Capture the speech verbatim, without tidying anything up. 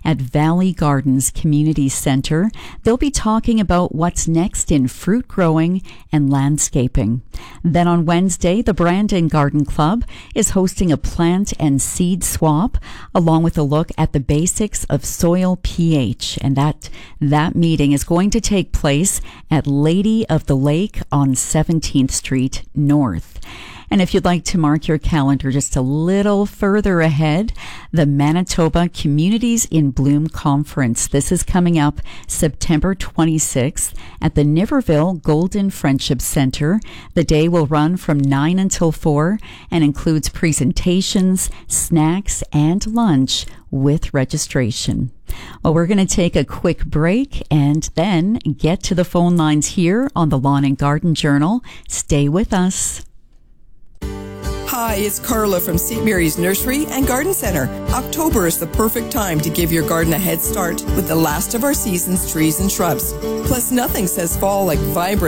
at Valley Gardens Community Center. They'll be talking about what's next in fruit growing and landscaping. Then on Wednesday, the Brandon Garden Club is hosting a plant and seed swap, along with a look at the basics of soil pH. And that, that meeting is going to take place at Lady of the Lake on seventeenth Street North. And if you'd like to mark your calendar just a little further ahead, the Manitoba Communities in Bloom Conference. This is coming up September twenty-sixth at the Niverville Golden Friendship Center. The day will run from nine until four and includes presentations, snacks, and lunch with registration. Well, we're going to take a quick break and then get to the phone lines here on the Lawn and Garden Journal. Stay with us. Hi, it's Carla from Saint Mary's Nursery and Garden Center. October is the perfect time to give your garden a head start with the last of our season's trees and shrubs. Plus, nothing says fall like vibrant